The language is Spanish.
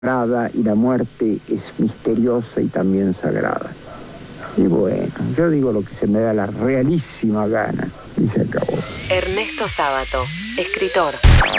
sagrada y la muerte es misteriosa y también sagrada. Y bueno, yo digo lo que se me da la realísima gana y se acabó. Ernesto Sábato, escritor.